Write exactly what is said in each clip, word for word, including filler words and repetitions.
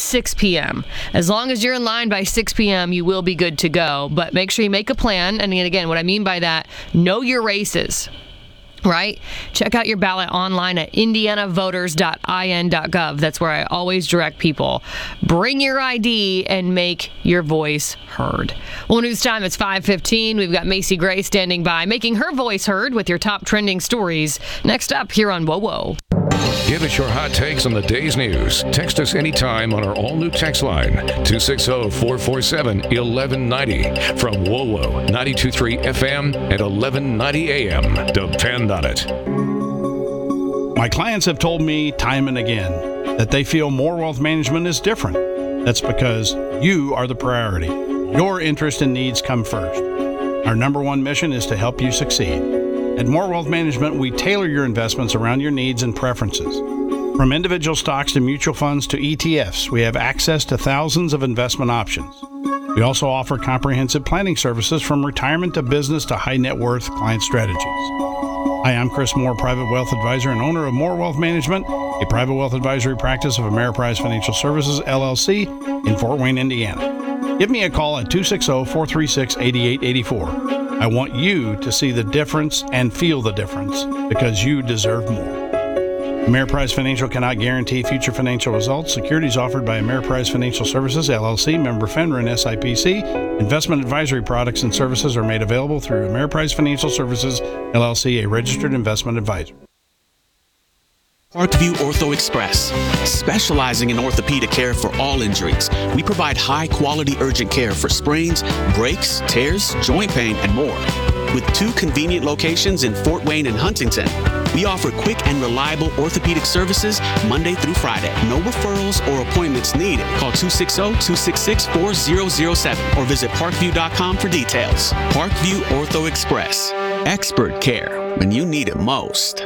six p.m. As long as you're in line by six p.m., you will be good to go. But make sure you make a plan. And again, what I mean by that, know your races. Right? Check out your ballot online at indiana voters dot i n dot gov. That's where I always direct people. Bring your I D and make your voice heard. Well, news time, it's five fifteen. We've got Macy Gray standing by, making her voice heard with your top trending stories. Next up here on Whoa Whoa. Give us your hot takes on the day's news. Text us anytime on our all-new text line, two six zero, four four seven, one one nine zero. From Whoa Whoa, ninety-two point three F M at eleven ninety A M. Depend on it. My clients have told me time and again that they feel More Wealth Management is different. That's because you are the priority. Your interest and needs come first. Our number one mission is to help you succeed. At More Wealth Management, we tailor your investments around your needs and preferences. From individual stocks to mutual funds to E T Fs, we have access to thousands of investment options. We also offer comprehensive planning services from retirement to business to high net worth client strategies. Hi, I'm Chris Moore, Private Wealth Advisor and owner of More Wealth Management, a private wealth advisory practice of Ameriprise Financial Services, L L C, in Fort Wayne, Indiana. Give me a call at two six zero, four three six, eight eight eight four. I want you to see the difference and feel the difference because you deserve more. Ameriprise Financial cannot guarantee future financial results. Securities offered by Ameriprise Financial Services, L L C, member FINRA and S I P C. Investment advisory products and services are made available through Ameriprise Financial Services, L L C, a registered investment advisor. Parkview Ortho Express, specializing in orthopedic care for all injuries. We provide high-quality urgent care for sprains, breaks, tears, joint pain, and more. With two convenient locations in Fort Wayne and Huntington, we offer quick and reliable orthopedic services Monday through Friday. No referrals or appointments needed. Call two six zero, two six six, four zero zero seven or visit parkview dot com for details. Parkview Ortho Express, expert care when you need it most.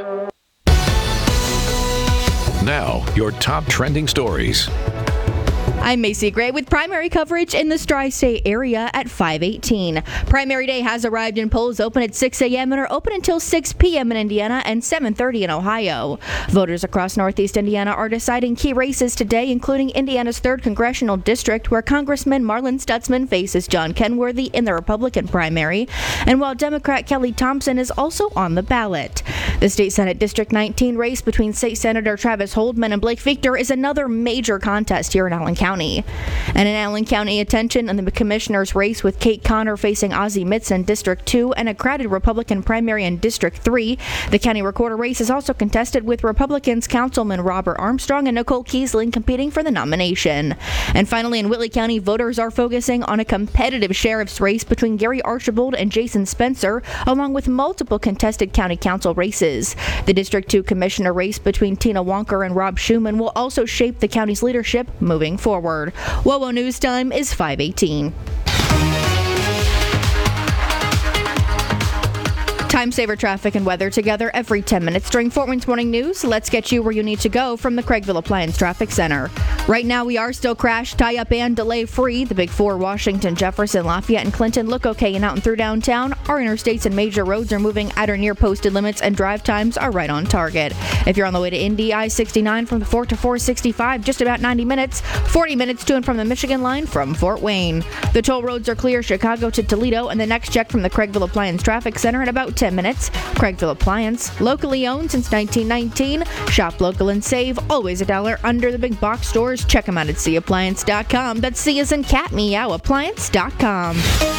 Now, your top trending stories. I'm Macy Gray with primary coverage in the Tri-State area at five eighteen. Primary day has arrived and polls open at six a.m. and are open until six p.m. in Indiana and seven thirty in Ohio. Voters across Northeast Indiana are deciding key races today, including Indiana's third Congressional District, where Congressman Marlin Stutzman faces John Kenworthy in the Republican primary, and while Democrat Kelly Thompson is also on the ballot. The State Senate District nineteen race between State Senator Travis Holdman and Blake Victor is another major contest here in Allen County. And in Allen County, attention on the commissioner's race with Kate Connor facing Ozzie Mitz in District two and a crowded Republican primary in District three. The county recorder race is also contested with Republicans Councilman Robert Armstrong and Nicole Kiesling competing for the nomination. And finally, in Whitley County, voters are focusing on a competitive sheriff's race between Gary Archibald and Jason Spencer, along with multiple contested county council races. The District two commissioner race between Tina Wonker and Rob Schuman will also shape the county's leadership moving forward. Whoa Whoa News Time is five eighteen. Time saver traffic and weather together every ten minutes during Fort Wayne's Morning News. Let's get you where you need to go from the Craigville Appliance Traffic Center. Right now, we are still crash, tie-up, and delay-free. The Big Four, Washington, Jefferson, Lafayette, and Clinton look okay and out and through downtown. Our interstates and major roads are moving at or near posted limits, and drive times are right on target. If you're on the way to Indy, I sixty-nine from the Fort to four sixty-five, just about ninety minutes. forty minutes to and from the Michigan line from Fort Wayne. The toll roads are clear, Chicago to Toledo, and the next check from the Craigville Appliance Traffic Center in about ten minutes. Craigville Appliance, locally owned since nineteen nineteen. Shop local and save, always a dollar under the big box stores. Check them out at c appliance dot com. That's C as in cat, meow, appliance dot com.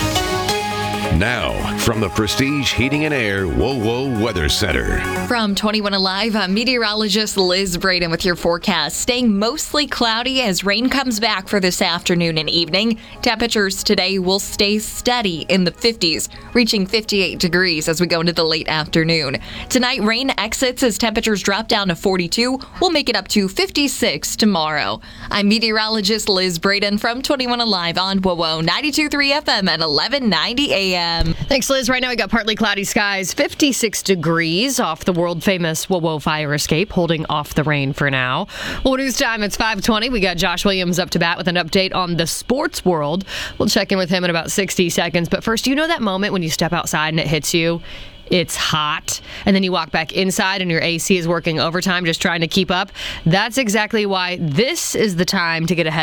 Now, from the Prestige Heating and Air Whoa Whoa Weather Center. From twenty-one Alive, I'm meteorologist Liz Braden with your forecast. Staying mostly cloudy as rain comes back for this afternoon and evening. Temperatures today will stay steady in the fifties, reaching fifty-eight degrees as we go into the late afternoon. Tonight, rain exits as temperatures drop down to forty-two. We'll make it up to fifty-six tomorrow. I'm meteorologist Liz Braden from twenty-one Alive on Whoa Whoa ninety-two point three F M at eleven ninety A M. Thanks, Liz. Right now we got partly cloudy skies, fifty-six degrees off the world-famous Whoa Whoa fire escape, holding off the rain for now. Well, news time, it's five twenty. We got Josh Williams up to bat with an update on the sports world. We'll check in with him in about sixty seconds. But first, you know that moment when you step outside and it hits you? It's hot, and then you walk back inside and your A C is working overtime just trying to keep up? That's exactly why this is the time to get ahead